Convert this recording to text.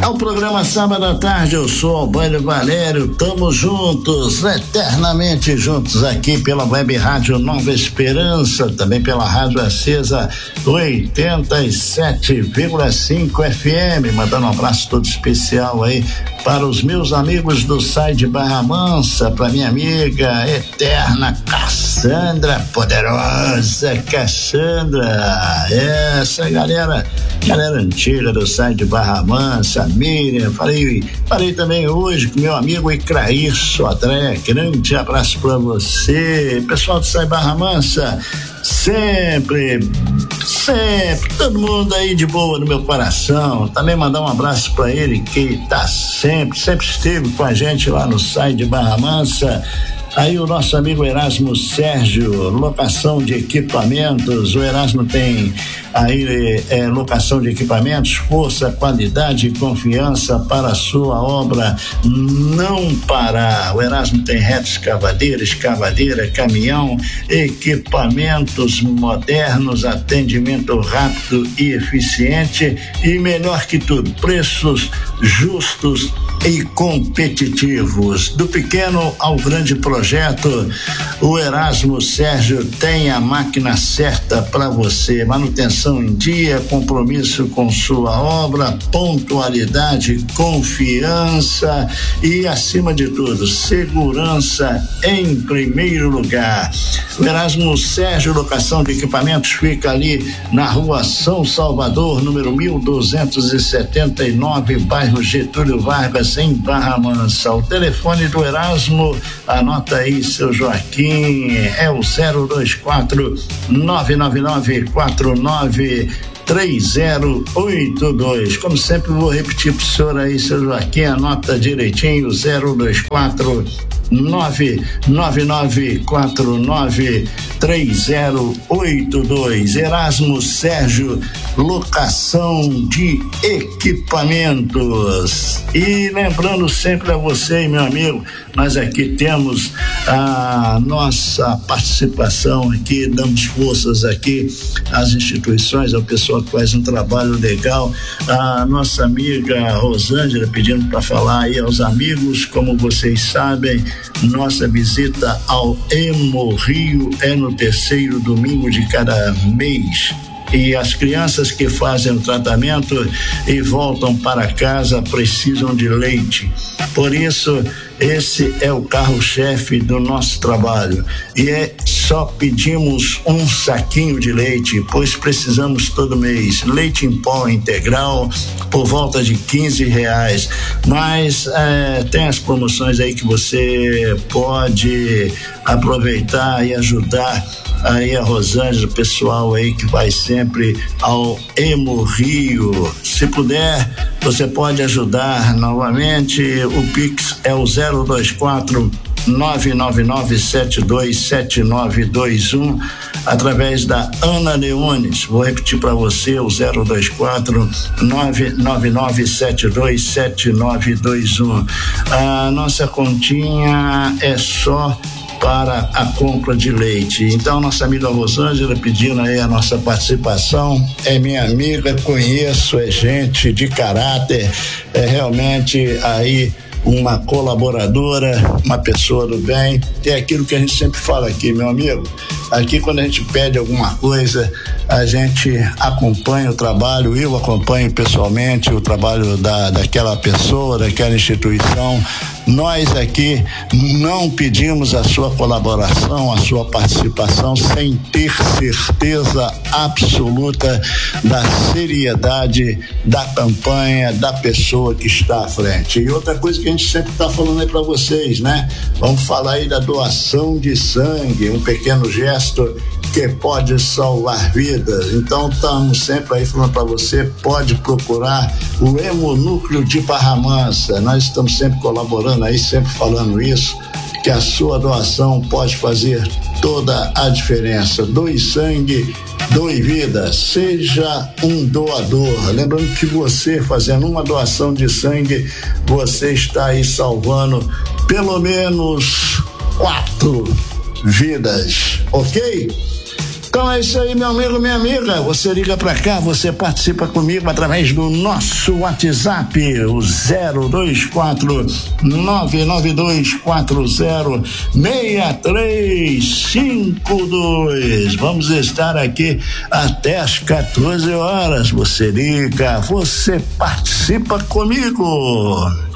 É o programa Sábado à Tarde, eu sou Albânio Valério, estamos juntos, eternamente juntos aqui pela Web Rádio Nova Esperança, também pela Rádio Acesa 87,5 FM, mandando um abraço todo especial aí para os meus amigos do SAI de Barra Mansa, para minha amiga eterna Cassandra, poderosa Cassandra, essa galera antiga do SAI de Barra Mansa, Miriam, falei também hoje com meu amigo Icrair Sodré, grande abraço para você, pessoal do SAI Barra Mansa, sempre, todo mundo aí de boa no meu coração. Também mandar um abraço para ele que tá sempre esteve com a gente lá no SAI de Barra Mansa. Aí o nosso amigo Erasmo Sérgio, locação de equipamentos. O Erasmo tem aí locação de equipamentos, força, qualidade e confiança para a sua obra não parar. O Erasmo tem reta escavadeira, caminhão, equipamentos modernos, atendimento rápido e eficiente e melhor que tudo, preços justos e competitivos. Do pequeno ao grande projeto, o Erasmo Sérgio tem a máquina certa para você. Manutenção em dia, compromisso com sua obra, pontualidade, confiança e, acima de tudo, segurança em primeiro lugar. O Erasmo Sérgio Locação de Equipamentos fica ali na Rua São Salvador, número 1279, bairro Getúlio Vargas, em Barra Mansa. O telefone do Erasmo, anota aí, seu Joaquim, é o 024 999 49 3082. Como sempre, vou repetir pro senhor aí, seu Joaquim, anota direitinho, 024 99949 3082. Erasmo Sérgio Locação de Equipamentos. E lembrando sempre a você, meu amigo, nós aqui temos a nossa participação aqui, damos forças aqui às instituições, ao pessoal que faz um trabalho legal. A nossa amiga Rosângela pedindo para falar aí aos amigos, como vocês sabem, nossa visita ao Hemorrio é no terceiro domingo de cada mês. E as crianças que fazem o tratamento e voltam para casa precisam de leite. Por isso, esse é o carro-chefe do nosso trabalho. E só pedimos um saquinho de leite, pois precisamos todo mês. Leite em pó integral por volta de R$15. Mas tem as promoções aí que você pode aproveitar e ajudar aí a Rosângela, o pessoal aí que vai sempre ao Hemorrio. Se puder, você pode ajudar novamente. O Pix é o 024 999727921 através da Ana Leones. Vou repetir para você, o 024 999727921. A nossa continha é só para a compra de leite. Então, nossa amiga Rosângela pedindo aí a nossa participação, é minha amiga, conheço, é gente de caráter, é realmente aí uma colaboradora, uma pessoa do bem. É aquilo que a gente sempre fala aqui, meu amigo. Aqui, quando a gente pede alguma coisa, a gente acompanha o trabalho, eu acompanho pessoalmente o trabalho daquela pessoa, daquela instituição. Nós aqui não pedimos a sua colaboração, a sua participação sem ter certeza absoluta da seriedade da campanha, da pessoa que está à frente. E outra coisa que a gente sempre está falando aí para vocês, né? Vamos falar aí da doação de sangue, um pequeno gesto que pode salvar vidas. Então estamos sempre aí falando para você, pode procurar o Hemonúcleo de Barra Mansa. Nós estamos sempre colaborando aí, sempre falando isso, que a sua doação pode fazer toda a diferença. Doe sangue, doe vida, seja um doador. Lembrando que você, fazendo uma doação de sangue, você está aí salvando pelo menos 4 vidas, ok? Então é isso aí, meu amigo, minha amiga. Você liga pra cá, você participa comigo através do nosso WhatsApp, o 024-9940-6352. Vamos estar aqui até às 14 horas. Você liga, você participa comigo.